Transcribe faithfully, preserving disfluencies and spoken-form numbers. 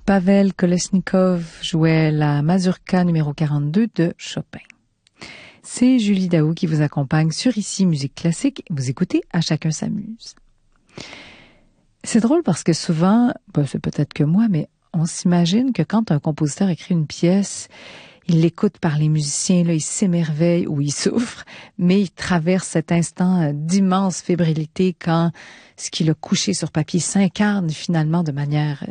Pavel Kolesnikov jouait la mazurka numéro quarante-deux de Chopin. C'est Julie Daou qui vous accompagne sur Ici Musique Classique. Vous écoutez À chacun s'amuse. C'est drôle parce que souvent, ben c'est peut-être que moi, mais on s'imagine que quand un compositeur écrit une pièce, il l'écoute par les musiciens, là, il s'émerveille ou il souffre, mais il traverse cet instant d'immense fébrilité quand ce qu'il a couché sur papier s'incarne finalement de manière